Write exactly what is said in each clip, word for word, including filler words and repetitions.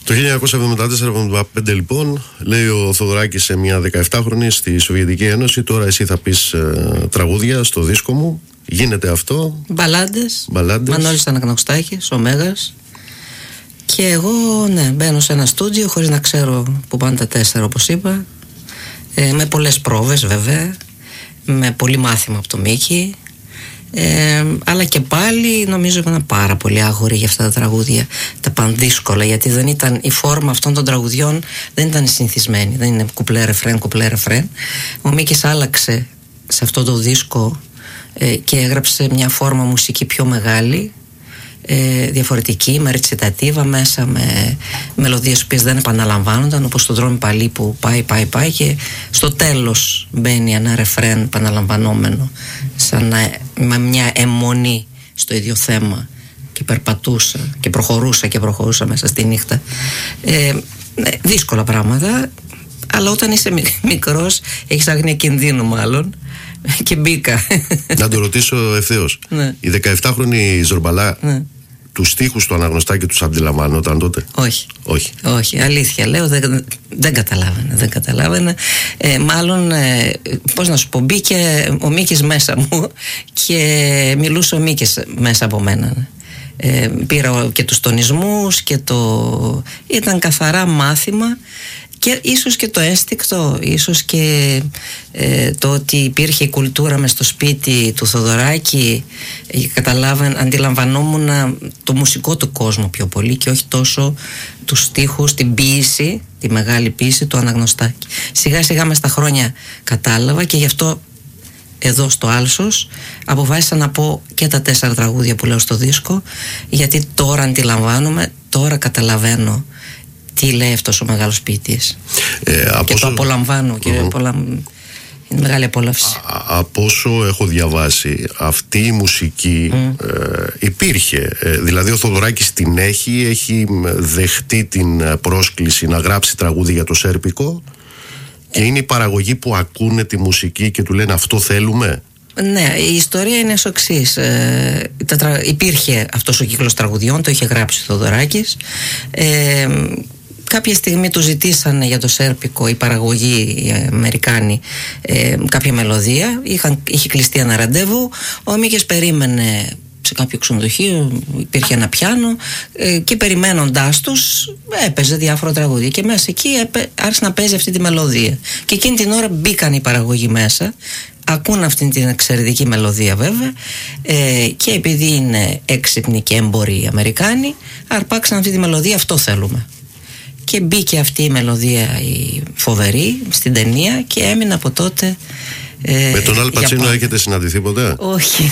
Το χίλια εννιακόσια εβδομήντα τέσσερα εβδομήντα πέντε λοιπόν, λέει ο Θοδωράκης σε μια δεκαεφτάχρονη στη Σοβιετική Ένωση, τώρα εσύ θα πεις ε, τραγούδια στο δίσκο μου. Γίνεται αυτό. Μπαλάντες. Μπαλάντες. Μανώλης Αναγνωστάκης, ο Μέγας. Και εγώ, ναι, μπαίνω σε ένα στούντιο χωρίς να ξέρω που πάνε τα τέσσερα, όπως είπα. Ε, με πολλές πρόβες βέβαια. Με πολύ μάθημα από το Μίκη. Ε, αλλά και πάλι νομίζω ήμουν πάρα πολύ άγχωρη για αυτά τα τραγούδια, τα πανδύσκολα, γιατί δεν ήταν, η φόρμα αυτών των τραγουδιών δεν ήταν συνηθισμένη, δεν είναι κουπλέ ρεφρέν, κουπλέ ρεφρέν. Ο Μίκης άλλαξε σε αυτό το δίσκο ε, και έγραψε μια φόρμα μουσική πιο μεγάλη, ε, διαφορετική, με ρετσιτατίβα μέσα, με μελωδίες που δεν επαναλαμβάνονταν, όπως το Δρόμι Παλί που πάει πάει πάει και στο τέλος μπαίνει ένα ρεφρέν επαναλαμβανόμενο, σαν να, με μια αιμονή στο ίδιο θέμα, και περπατούσα και προχωρούσα και προχωρούσα μέσα στη νύχτα. ε, δύσκολα πράγματα, αλλά όταν είσαι μικρός έχεις άγνοια κινδύνου μάλλον, και μπήκα. Να το ρωτήσω ευθέως. Ναι. Η δεκαεφτάχρονη Ζορμπαλά, ναι, τους στίχους του Αναγνωστάκη τους αντιλαμβάνονταν τότε? Όχι. Όχι. Όχι, αλήθεια λέω, δεν, δεν καταλάβαινε. Δεν καταλάβαινε. Ε, μάλλον, ε, πώς να σου πω, μπήκε ο Μίκης μέσα μου και μιλούσε ο Μίκης μέσα από μένα. Ε, πήρα και τους τονισμούς και το... ήταν καθαρά μάθημα. Και ίσως και το ένστικτο, ίσως και ε, το ότι υπήρχε η κουλτούρα μες στο σπίτι του Θοδωράκη, ε, καταλάβαν, αντιλαμβανόμουν το μουσικό του κόσμο πιο πολύ και όχι τόσο τους στίχους, την ποίηση, τη μεγάλη ποίηση του Αναγνωστάκη. Σιγά σιγά μες στα χρόνια κατάλαβα, και γι' αυτό εδώ στο Άλσος αποφάσισα να πω και τα τέσσερα τραγούδια που λέω στο δίσκο, γιατί τώρα αντιλαμβάνομαι, τώρα καταλαβαίνω τι λέει αυτός ο μεγάλος ποιητής. Ε, και το απολαμβάνω και mm-hmm. πολλά... είναι μεγάλη απόλαυση. Α, από όσο έχω διαβάσει, αυτή η μουσική mm. ε, υπήρχε. Ε, δηλαδή ο Θοδωράκης την έχει, έχει δεχτεί την πρόσκληση να γράψει τραγούδι για το Σέρπικο, και είναι η παραγωγή που ακούνε τη μουσική και του λένε αυτό θέλουμε. Ναι, η ιστορία είναι ως εξής. Ε, τρα... Υπήρχε αυτός ο κύκλος τραγουδιών, το είχε γράψει ο Θοδωράκης. Ε, κάποια στιγμή του ζητήσανε για το Σέρπικο η παραγωγή, οι Αμερικάνοι, ε, κάποια μελωδία. Είχαν, είχε κλειστεί ένα ραντεβού. Ο Μίκης περίμενε σε κάποιο ξενοδοχείο, υπήρχε ένα πιάνο, ε, και περιμένοντάς τους έπαιζε διάφορα τραγούδια, και μέσα εκεί έπαι, άρχισε να παίζει αυτή τη μελωδία, και εκείνη την ώρα μπήκαν οι παραγωγοί μέσα, ακούν αυτή την εξαιρετική μελωδία βέβαια, ε, και επειδή είναι έξυπνοι και έμποροι οι Αμερικάνοι, αρπάξαν αυτή τη μελωδία, αυτό θέλουμε. Και μπήκε αυτή η μελωδία η φοβερή στην ταινία και έμεινε από τότε. Ε, με τον Αλ Πατσίνο έχετε συναντηθεί ποτέ? Όχι.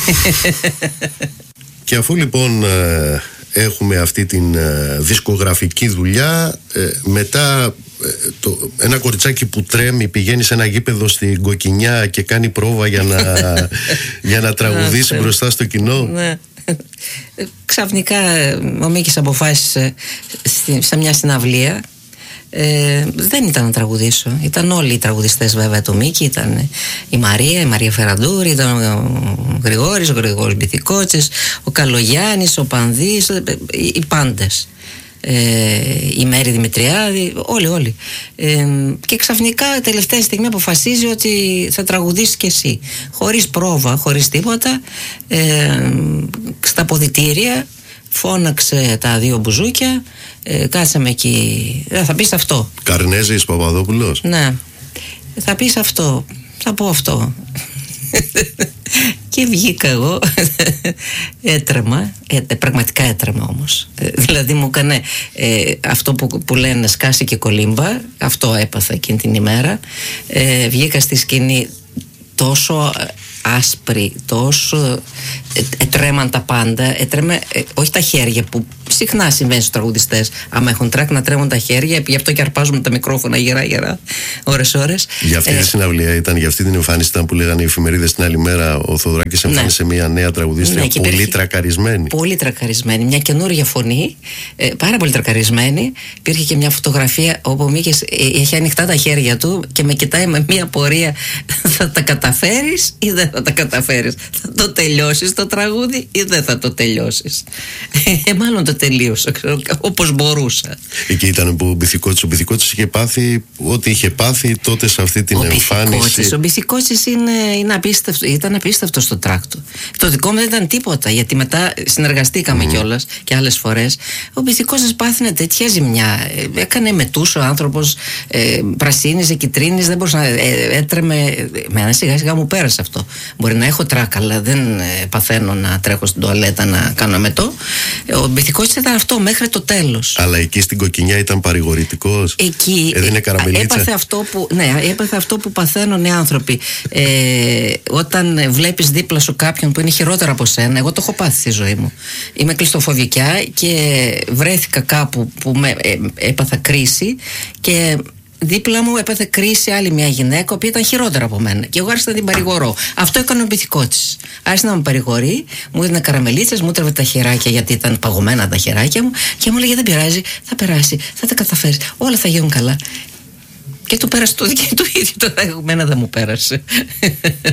Και αφού λοιπόν ε, έχουμε αυτή την ε, δισκογραφική δουλειά, ε, μετά ε, το, ένα κοριτσάκι που τρέμει πηγαίνει σε ένα γήπεδο στην Κοκκινιά και κάνει πρόβα για να, για να τραγουδήσει μπροστά στο κοινό. Ναι. Ξαφνικά ο Μίκης αποφάσισε σε μια συναυλία, ε, δεν ήταν να τραγουδήσω, ήταν όλοι οι τραγουδιστές βέβαια του Μίκη, ήταν η Μαρία, η Μαρία Φεραντούρη, ήταν ο Γρηγόρης, ο Γρηγόρης Μπιθικότσης, ο Καλογιάννης, ο Πανδής, οι πάντες, ε, η Μέρη Δημητριάδη, όλοι όλοι, ε, και ξαφνικά τελευταία στιγμή αποφασίζει ότι θα τραγουδήσεις κι εσύ, χωρίς πρόβα, χωρίς τίποτα, ε, στα αποδυτήρια φώναξε τα δύο μπουζούκια, ε, κάτσαμε εκεί, ε, θα πεις αυτό. Καρνέζης Παπαδόπουλος. Ναι, θα πεις αυτό, θα πω αυτό. Και βγήκα εγώ, έτρεμα, ε, πραγματικά έτρεμα όμως, ε, δηλαδή μου έκανε ε, αυτό που, που λένε σκάσει και κολύμπα, αυτό έπαθα εκείνη την ημέρα. ε, βγήκα στη σκηνή τόσο άσπρη, τόσο ετρέμαν τα πάντα, ετρέμε, ε, όχι τα χέρια που συχνά συμβαίνει στους τραγουδιστές, άμα έχουν τρακ να τρέμουν τα χέρια, γι' αυτό και αρπάζουμε τα μικρόφωνα γερά γερά ώρες ώρες. Για αυτή ε, τη συναυλία ήταν, για αυτή την εμφάνιση ήταν που λέγανε οι εφημερίδες την άλλη μέρα, ο Θοδωράκης εμφάνισε ναι. μια νέα τραγουδίστρια, ναι, πολύ υπήρχε, τρακαρισμένη. Πολύ τρακαρισμένη, μια καινούργια φωνή, ε, πάρα πολύ τρακαρισμένη. Υπήρχε και μια φωτογραφία όπου ο Μίκης ε, είχε ανοιχτά τα χέρια του και με κοιτάει με μια πορεία, θα τα καταφέρεις ή δεν θα τα καταφέρεις. Θα το τελειώσεις το τραγούδι ή δεν θα το τελειώσεις? Ε, μάλλον το τελείωσα, όπως μπορούσα. Εκεί ήταν που ο Μπιθικότσης, ο Μπιθικότσης είχε πάθει ό,τι είχε πάθει τότε σε αυτή την ο εμφάνιση. Ο Μπιθικότσης είναι, είναι απίστευτο, ήταν απίστευτο στο τράκ του. Το δικό μου δεν ήταν τίποτα, γιατί μετά συνεργαστήκαμε mm. κιόλας και άλλες φορές. Ο Μπιθικότσης πάθαινε τέτοια ζημιά. Έκανε μετούς ο άνθρωπος, ε, πρασίνιζε, κιτρίνιζε, δεν μπορούσε να ε, έτρεμε. Με ένα σιγά σιγά μου πέρασε αυτό. Μπορεί να έχω τράκ, αλλά δεν ε, παθαίνω να τρέχω στην τουαλέτα να κάνω μετό. Ο Μπιθικότσης ήταν αυτό μέχρι το τέλος. Αλλά εκεί στην Κοκκινιά ήταν παρηγορητικός. Εκεί έδινε καραμελίτσα. Έπαθε αυτό που, ναι, έπαθε αυτό που παθαίνουν οι άνθρωποι. Ε, όταν βλέπεις δίπλα σου κάποιον που είναι χειρότερο από σένα, εγώ το έχω πάθει στη ζωή μου. Είμαι κλειστοφοβικιά και βρέθηκα κάπου που με, ε, έπαθα κρίση και δίπλα μου έπαθε κρίση άλλη μια γυναίκα, η οποία ήταν χειρότερα από μένα. Και εγώ άρχισα να την παρηγορώ. Αυτό έκανε ο Μπιθικότσης. Άρχισε να με παρηγορεί, μου έδινε καραμελίτσες, μου τρέβε τα χεράκια γιατί ήταν παγωμένα τα χεράκια μου και μου λέγε: δεν πειράζει, θα περάσει, θα τα καταφέρεις, όλα θα γίνουν καλά. Και του πέρασε το δίκαιο του ίδιο, το εμένα δεν μου πέρασε.